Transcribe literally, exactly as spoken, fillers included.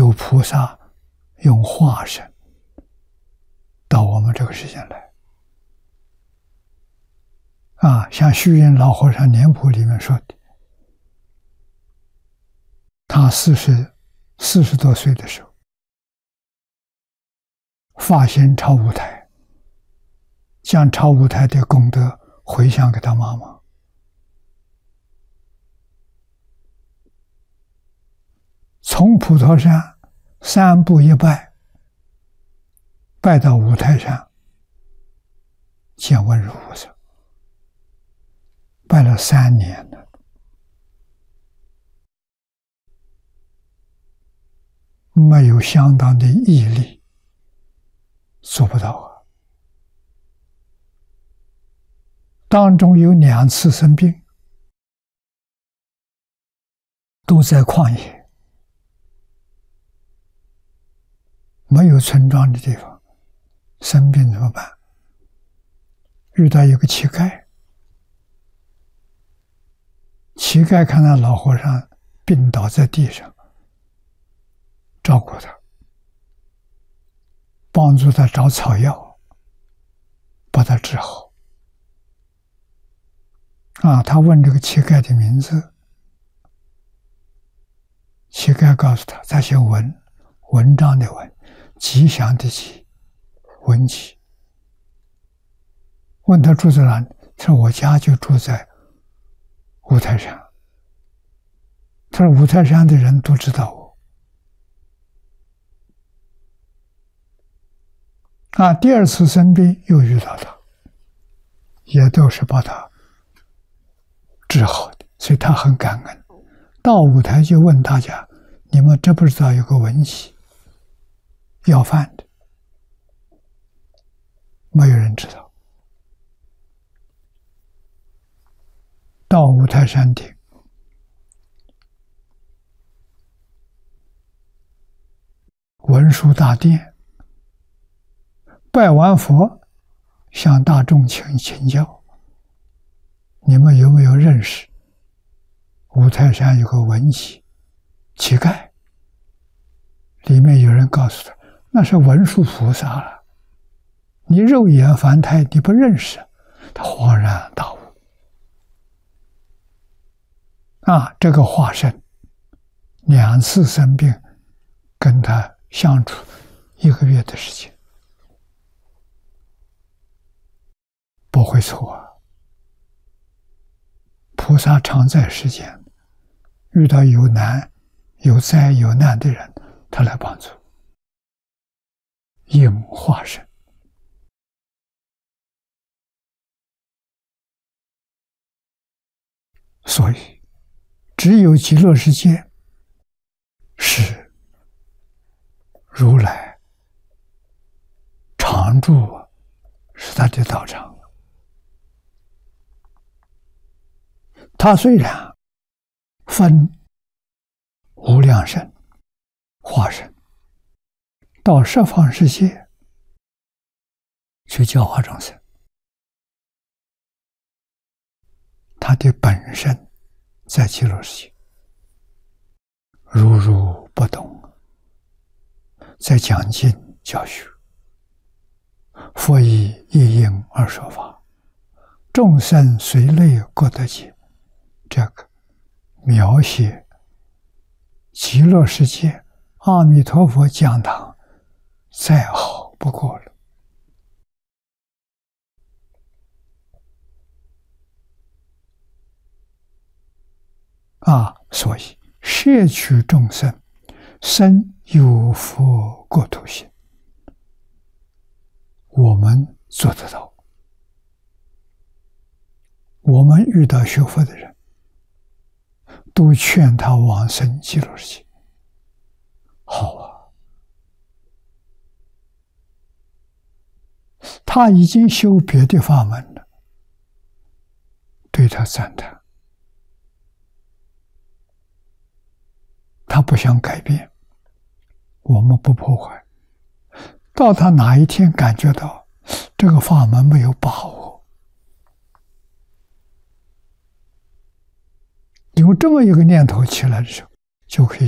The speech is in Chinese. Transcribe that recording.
有菩萨用化身到我们这个世间来。啊，像虚云老和尚年谱里面说的，他四十四十多岁的时候，发心超五台，将超五台的功德回向给他妈妈。从普陀山三步一拜，拜到五台山见文殊菩萨，拜了三年了，没有相当的毅力，做不到啊。当中有两次生病，都在旷野，没有村庄的地方，生病怎么办？遇到一个乞丐，乞丐看到老和尚病倒在地上，照顾他，帮助他找草药，把他治好。啊，他问这个乞丐的名字，乞丐告诉他，他姓文，文章的文，吉祥的吉，文吉。问他住在哪里，他说我家就住在五台山。他说五台山的人都知道我。啊，第二次生病又遇到他，也都是把他治好的，所以他很感恩。到五台就问大家，你们知不知道有个文喜要饭的？没有人知道。到五台山顶，文殊大殿，拜完佛，向大众请请教，你们有没有认识五台山有个文喜乞丐？里面有人告诉他，那是文殊菩萨了，你肉眼凡胎你不认识。他恍然大悟。啊，这个化身两次生病，跟他相处一个月的时间，不会错啊。菩萨常在世间，遇到有难、有灾、有难的人，他来帮助，应化身。所以只有极乐世界是如来常住，是他的道场。他虽然分无量身化身到十方世界去教化众生，他的本身在极乐世界如如不动，在讲经教学，佛以一因而说法，众生随类各得解。这个描写极乐世界阿弥陀佛讲堂再好不过了。啊，所以摄取众生，生有佛国土心，我们做得到。我们遇到学佛的人，都劝他往生极乐世界。好啊，他已经修别的法门了，对他赞叹。他不想改变，我们不破坏。到他哪一天感觉到这个法门没有把握，有这么一个念头起来的时候，就可以